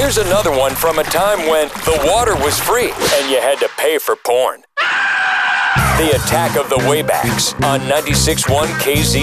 Here's another one from a time when the water was free and you had to pay for porn. The Attack of the Waybacks on 96.1 KZ.